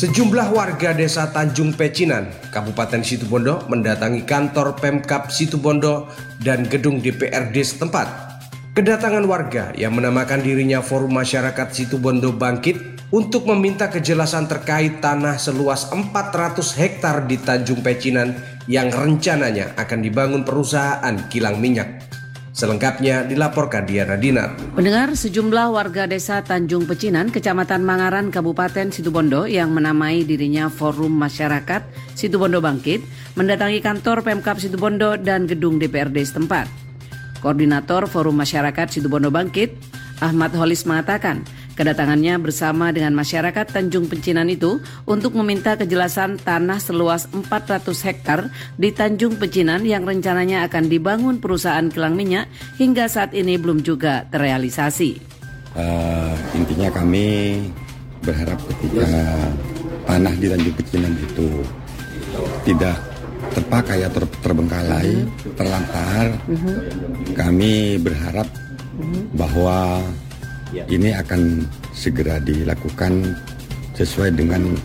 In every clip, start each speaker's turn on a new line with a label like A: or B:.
A: Sejumlah warga desa Tanjung Pecinan, Kabupaten Situbondo mendatangi kantor Pemkab Situbondo dan gedung DPRD setempat. Kedatangan warga yang menamakan dirinya Forum Masyarakat Situbondo Bangkit untuk meminta kejelasan terkait tanah seluas 400 hektar di Tanjung Pecinan yang rencananya akan dibangun perusahaan kilang minyak. Selengkapnya dilaporkan Diana Dinar.
B: Pendengar, sejumlah warga desa Tanjung Pecinan, Kecamatan Mangaran, Kabupaten Situbondo yang menamai dirinya Forum Masyarakat Situbondo Bangkit mendatangi kantor Pemkab Situbondo dan gedung DPRD setempat. Koordinator Forum Masyarakat Situbondo Bangkit, Ahmad Holis mengatakan, kedatangannya bersama dengan masyarakat Tanjung Pecinan itu untuk meminta kejelasan tanah seluas 400 hektar di Tanjung Pecinan yang rencananya akan dibangun perusahaan kilang minyak hingga saat ini belum juga terrealisasi.
C: Intinya kami berharap ketika tanah di Tanjung Pecinan itu tidak terpakai atau terbengkalai, terlantar, kami berharap bahwa ini akan segera dilakukan sesuai dengan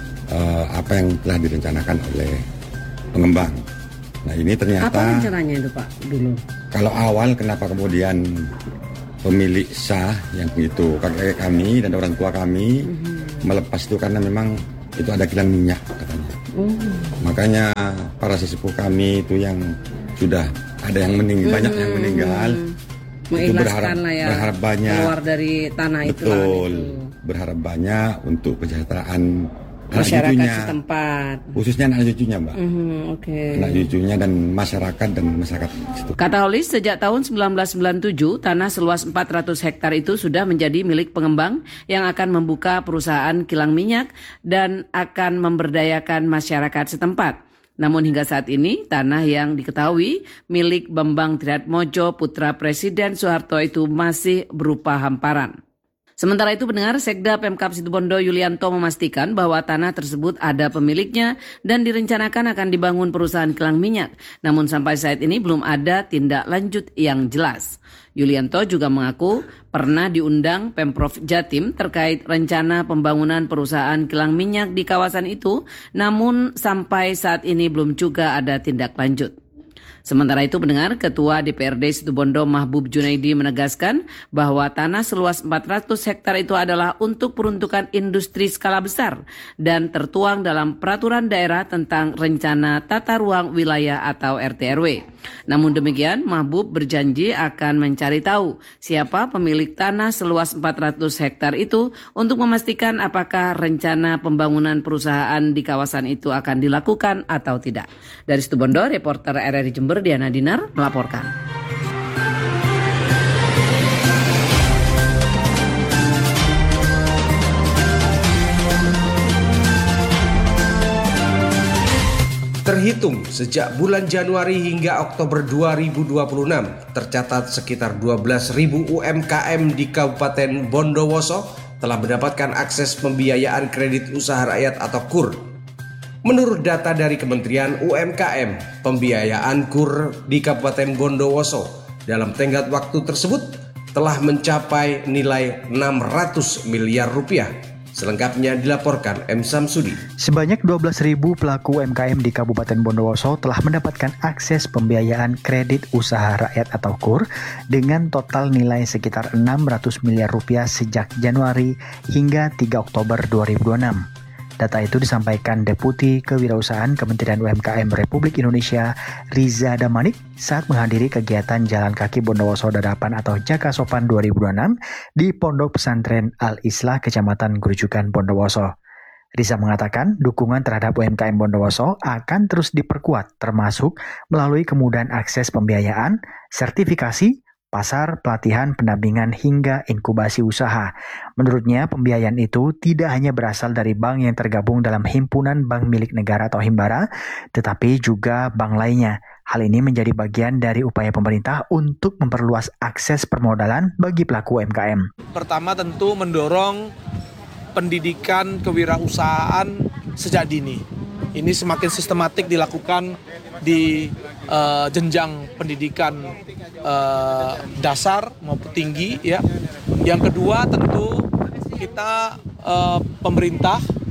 C: apa yang telah direncanakan oleh pengembang. Nah ini ternyata...
B: Apa rencananya itu Pak dulu?
C: Kalau awal kenapa kemudian pemilik sah yang itu kakek kami dan orang tua kami melepas itu karena memang itu ada kilang minyak katanya. Makanya para sesepuh kami itu yang sudah ada yang meninggal, banyak yang meninggal. Itu berharap banyak
B: keluar dari tanah itu.
C: Betul, berharap banyak untuk kesejahteraan
B: masyarakat setempat,
C: khususnya anak cucunya, Mbak. Anak cucunya dan masyarakat situ.
B: Kata Holis, sejak tahun 1997 tanah seluas 400 hektar itu sudah menjadi milik pengembang yang akan membuka perusahaan kilang minyak dan akan memberdayakan masyarakat setempat. Namun hingga saat ini, tanah yang diketahui milik Bambang Triatmojo, putra Presiden Soeharto itu masih berupa hamparan. Sementara itu, pendengar, Sekda Pemkab Situbondo Yulianto memastikan bahwa tanah tersebut ada pemiliknya dan direncanakan akan dibangun perusahaan kilang minyak. Namun sampai saat ini belum ada tindak lanjut yang jelas. Yulianto juga mengaku pernah diundang Pemprov Jatim terkait rencana pembangunan perusahaan kilang minyak di kawasan itu, namun sampai saat ini belum juga ada tindak lanjut. Sementara itu, pendengar, Ketua DPRD Situbondo Mahbub Junaidi menegaskan bahwa tanah seluas 400 hektar itu adalah untuk peruntukan industri skala besar dan tertuang dalam peraturan daerah tentang rencana tata ruang wilayah atau RT/RW. Namun demikian, Mahbub berjanji akan mencari tahu siapa pemilik tanah seluas 400 hektar itu untuk memastikan apakah rencana pembangunan perusahaan di kawasan itu akan dilakukan atau tidak. Dari Situbondo, reporter RRI Jember Diana Dinar melaporkan.
A: Terhitung sejak bulan Januari hingga Oktober 2026, tercatat sekitar 12.000 UMKM di Kabupaten Bondowoso telah mendapatkan akses pembiayaan kredit usaha rakyat atau KUR. Menurut data dari Kementerian UMKM, pembiayaan KUR di Kabupaten Bondowoso dalam tenggat waktu tersebut telah mencapai nilai 600 miliar rupiah. Selengkapnya dilaporkan M. Samsudi.
D: Sebanyak 12.000 pelaku UMKM di Kabupaten Bondowoso telah mendapatkan akses pembiayaan kredit usaha rakyat atau KUR dengan total nilai sekitar 600 miliar rupiah sejak Januari hingga 3 Oktober 2026. Data itu disampaikan Deputi Kewirausahaan Kementerian UMKM Republik Indonesia Riza Damanik saat menghadiri kegiatan Jalan Kaki Bondowoso Dadapan atau Jaka Sopan 2026 di Pondok Pesantren Al-Islah Kecamatan Grujukan Bondowoso. Riza mengatakan dukungan terhadap UMKM Bondowoso akan terus diperkuat termasuk melalui kemudahan akses pembiayaan, sertifikasi, pasar, pelatihan, pendampingan, hingga inkubasi usaha. Menurutnya, pembiayaan itu tidak hanya berasal dari bank yang tergabung dalam himpunan bank milik negara atau Himbara, tetapi juga bank lainnya. Hal ini menjadi bagian dari upaya pemerintah untuk memperluas akses permodalan bagi pelaku UMKM.
E: Pertama tentu mendorong pendidikan kewirausahaan sejak dini. Ini semakin sistematik dilakukan di jenjang pendidikan dasar maupun tinggi, ya. Yang kedua tentu kita pemerintah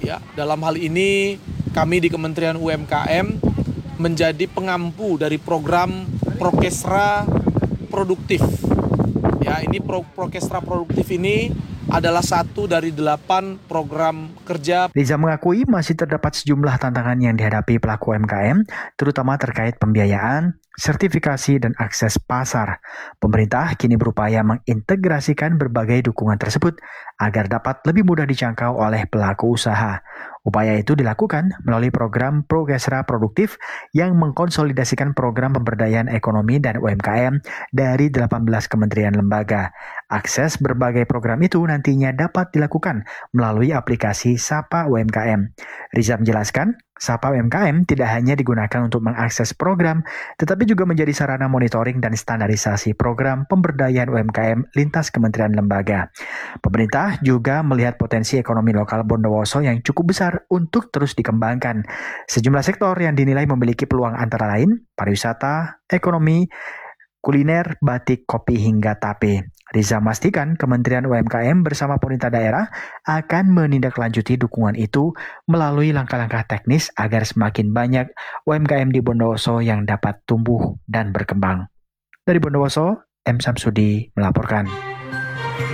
E: Ya, dalam hal ini kami di Kementerian UMKM menjadi pengampu dari program Prokesra Produktif. Ya, ini Prokesra Produktif ini adalah satu dari 8 program kerja.
D: Riza mengakui masih terdapat sejumlah tantangan yang dihadapi pelaku UMKM, terutama terkait pembiayaan, sertifikasi, dan akses pasar. Pemerintah kini berupaya mengintegrasikan berbagai dukungan tersebut agar dapat lebih mudah dijangkau oleh pelaku usaha. Upaya itu dilakukan melalui program Prokesra Produktif yang mengkonsolidasikan program pemberdayaan ekonomi dan UMKM dari 18 kementerian lembaga. Akses berbagai program itu nantinya dapat dilakukan melalui aplikasi Sapa UMKM. Riza menjelaskan, Sapa UMKM tidak hanya digunakan untuk mengakses program, tetapi juga menjadi sarana monitoring dan standarisasi program pemberdayaan UMKM lintas kementerian lembaga. Pemerintah juga melihat potensi ekonomi lokal Bondowoso yang cukup besar untuk terus dikembangkan. Sejumlah sektor yang dinilai memiliki peluang antara lain pariwisata, ekonomi, kuliner, batik, kopi, hingga tape. Riza memastikan Kementerian UMKM bersama pemerintah daerah akan menindaklanjuti dukungan itu melalui langkah-langkah teknis agar semakin banyak UMKM di Bondowoso yang dapat tumbuh dan berkembang. Dari Bondowoso, M. Samsudi melaporkan.